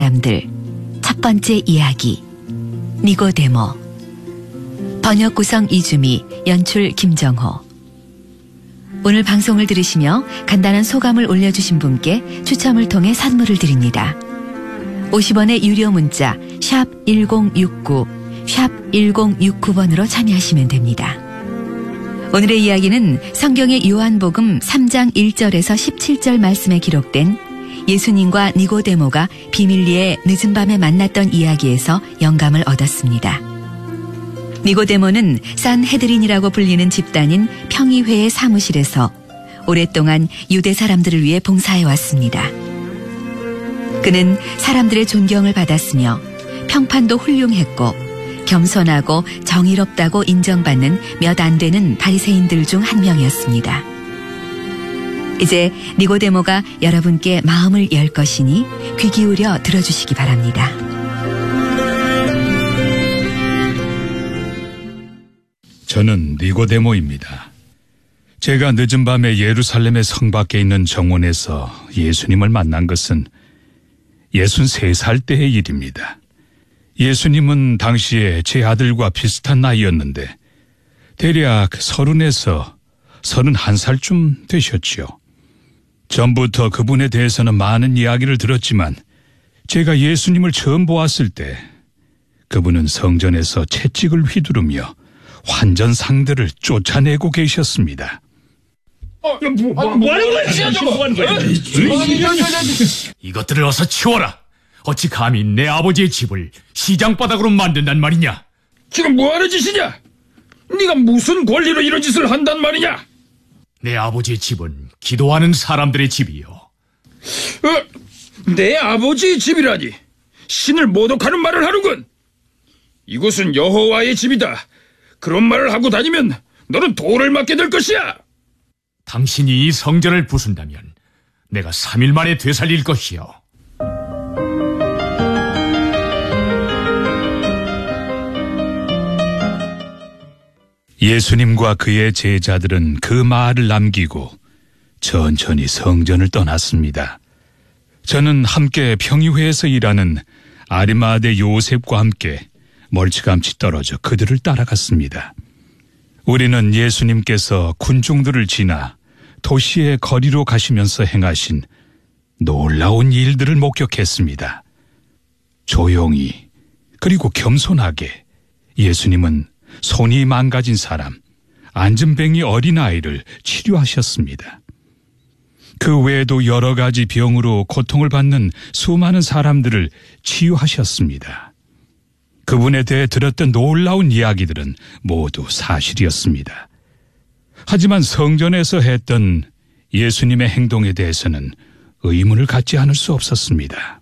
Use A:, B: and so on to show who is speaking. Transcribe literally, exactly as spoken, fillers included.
A: 사람들 첫 번째 이야기 니고데모. 번역 구성 이주미, 연출 김정호. 오늘 방송을 들으시며 간단한 소감을 올려주신 분께 추첨을 통해 선물을 드립니다. 오십 원의 유료 문자 샵 일공육구, 샵 일공육구 번으로 참여하시면 됩니다. 오늘의 이야기는 성경의 요한복음 삼 장 일 절에서 십칠 절 말씀에 기록된 예수님과 니고데모가 비밀리에 늦은 밤에 만났던 이야기에서 영감을 얻었습니다. 니고데모는 산헤드린이라고 불리는 집단인 평의회의 사무실에서 오랫동안 유대 사람들을 위해 봉사해 왔습니다. 그는 사람들의 존경을 받았으며 평판도 훌륭했고 겸손하고 정의롭다고 인정받는 몇 안 되는 바리새인들 중 한 명이었습니다. 이제 니고데모가 여러분께 마음을 열 것이니 귀 기울여 들어주시기 바랍니다.
B: 저는 니고데모입니다. 제가 늦은 밤에 예루살렘의 성 밖에 있는 정원에서 예수님을 만난 것은 예순세 살 때의 일입니다. 예수님은 당시에 제 아들과 비슷한 나이였는데 대략 서른에서 서른한 살쯤 되셨지요. 전부터 그분에 대해서는 많은 이야기를 들었지만 제가 예수님을 처음 보았을 때 그분은 성전에서 채찍을 휘두르며 환전상들을 쫓아내고 계셨습니다.
C: 어, 뭐, 뭐, 뭐 하는 거야? 뭐 하는 거야?
D: 이것들을 어서 치워라. 어찌 감히 내 아버지의 집을 시장바닥으로 만든단 말이냐?
C: 지금 뭐 하는 짓이냐? 네가 무슨 권리로 이런 짓을 한단 말이냐?
D: 내 아버지의 집은 기도하는 사람들의 집이요.
C: 어, 내 아버지의 집이라니. 신을 모독하는 말을 하는군. 이곳은 여호와의 집이다. 그런 말을 하고 다니면 너는 돌을 맞게 될 것이야.
D: 당신이 이 성전을 부순다면 내가 삼 일 만에 되살릴 것이요.
B: 예수님과 그의 제자들은 그 말을 남기고 천천히 성전을 떠났습니다. 저는 함께 평의회에서 일하는 아리마대 요셉과 함께 멀찌감치 떨어져 그들을 따라갔습니다. 우리는 예수님께서 군중들을 지나 도시의 거리로 가시면서 행하신 놀라운 일들을 목격했습니다. 조용히 그리고 겸손하게 예수님은 손이 망가진 사람, 안진뱅이 어린아이를 치료하셨습니다. 그 외에도 여러 가지 병으로 고통을 받는 수많은 사람들을 치유하셨습니다. 그분에 대해 들었던 놀라운 이야기들은 모두 사실이었습니다. 하지만 성전에서 했던 예수님의 행동에 대해서는 의문을 갖지 않을 수 없었습니다.